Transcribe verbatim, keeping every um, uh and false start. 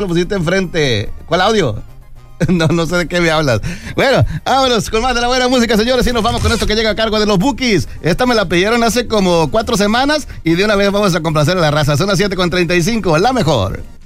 lo pusiste enfrente. ¿Cuál audio? No, no sé de qué me hablas. Bueno, vámonos con más de la buena música, señores, y nos vamos con esto que llega a cargo de los Bukis. Esta me la pidieron hace como cuatro semanas y de una vez vamos a complacer a la raza. Son las siete con treinta y cinco, la mejor.